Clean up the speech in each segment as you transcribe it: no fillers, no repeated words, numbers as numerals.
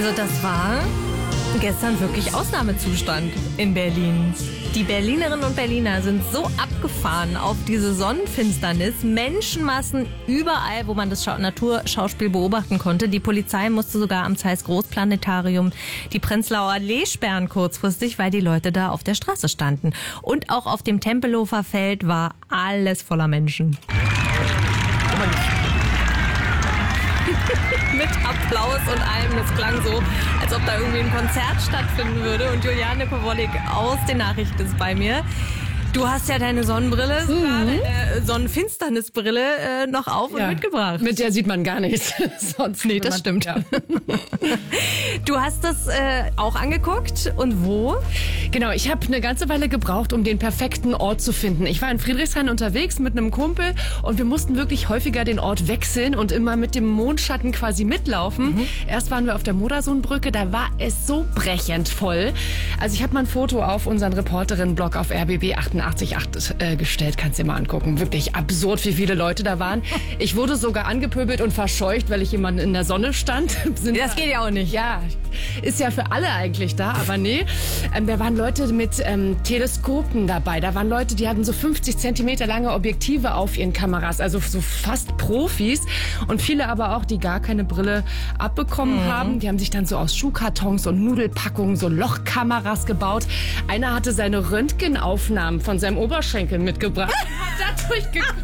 Also das war gestern wirklich Ausnahmezustand in Berlin. Die Berlinerinnen und Berliner sind so abgefahren auf diese Sonnenfinsternis. Menschenmassen überall, wo man das Naturschauspiel beobachten konnte. Die Polizei musste sogar am Zeiss-Großplanetarium die Prenzlauer Allee sperren kurzfristig, weil die Leute da auf der Straße standen. Und auch auf dem Tempelhofer Feld war alles voller Menschen. Mit Applaus und allem. Das klang so, als ob da irgendwie ein Konzert stattfinden würde. Und Juliane Kowalik aus den Nachrichten ist bei mir. Du hast ja deine Sonnenbrille, deine Sonnenfinsternisbrille noch auf und mitgebracht. Mit der sieht man gar nichts. Sonst nee, das stimmt. Ja. Du hast das auch angeguckt und wo? Genau, ich habe eine ganze Weile gebraucht, um den perfekten Ort zu finden. Ich war in Friedrichshain unterwegs mit einem Kumpel und wir mussten wirklich häufiger den Ort wechseln und immer mit dem Mondschatten quasi mitlaufen. Erst waren wir auf der Modersohnbrücke, da war es so brechend voll. Also ich habe mal ein Foto auf unseren Reporterinnen-Blog auf RBB 88.8 gestellt, kannst du dir mal angucken. Wirklich absurd, wie viele Leute da waren. Ich wurde sogar angepöbelt und verscheucht, weil ich jemanden in der Sonne stand. Das geht ja auch nicht. Ja, ist ja für alle eigentlich da, aber nee. Da waren Leute mit Teleskopen dabei. Da waren Leute, die hatten so 50 Zentimeter lange Objektive auf ihren Kameras, also so fast Profis. Und viele aber auch, die gar keine Brille abbekommen haben. Die haben sich dann so aus Schuhkartons und Nudelpackungen so Lochkameras gebaut. Einer hatte seine Röntgenaufnahmen von seinem Oberschenkel mitgebracht. Hat da durchgeguckt.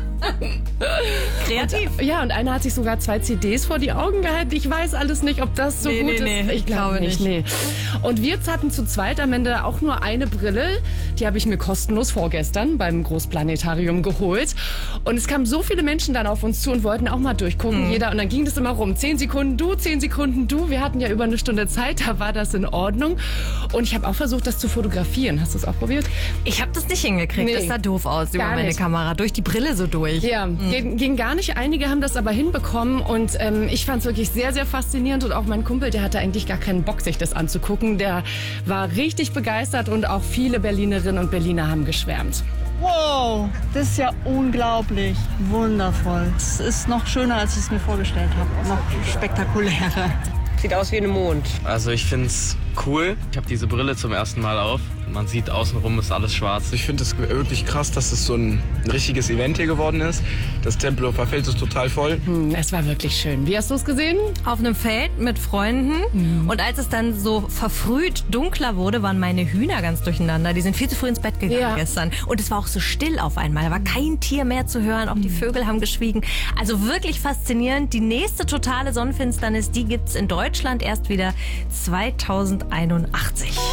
Kreativ. Ja, und einer hat sich sogar 2 CDs vor die Augen gehalten. Ich weiß alles nicht, ob das so gut ist. Ich glaube nicht. Nee. Und wir hatten zu zweit am Ende auch nur eine Brille. Die habe ich mir kostenlos vorgestern beim Großplanetarium geholt. Und es kamen so viele Menschen dann auf uns zu und wollten auch mal durchgucken. Jeder. Und dann ging das immer rum. 10 Sekunden du, 10 Sekunden du. Wir hatten ja über eine Stunde Zeit. Da war das in Ordnung. Und ich habe auch versucht, das zu fotografieren. Hast du es auch probiert? Ich habe das nicht hingekriegt. Nee. Das sah doof aus über meine Kamera. Durch die Brille so durch. Ja, ging gar nicht. Einige haben das aber hinbekommen und ich fand es wirklich sehr, sehr faszinierend und auch mein Kumpel, der hatte eigentlich gar keinen Bock, sich das anzugucken. Der war richtig begeistert und auch viele Berlinerinnen und Berliner haben geschwärmt. Wow, das ist ja unglaublich. Wundervoll. Es ist noch schöner, als ich es mir vorgestellt habe. Noch spektakulärer. Sieht aus wie ein Mond. Also ich finde es cool. Ich habe diese Brille zum ersten Mal auf. Man sieht außenrum ist alles schwarz. Ich finde es wirklich krass, dass es so ein richtiges Event hier geworden ist. Das Tempelhofer Feld ist total voll. Es war wirklich schön. Wie hast du es gesehen? Auf einem Feld mit Freunden. Und als es dann so verfrüht dunkler wurde, waren meine Hühner ganz durcheinander. Die sind viel zu früh ins Bett gegangen gestern. Und es war auch so still auf einmal. Da war kein Tier mehr zu hören. Auch die Vögel haben geschwiegen. Also wirklich faszinierend. Die nächste totale Sonnenfinsternis, die gibt's in Deutschland erst wieder 2081.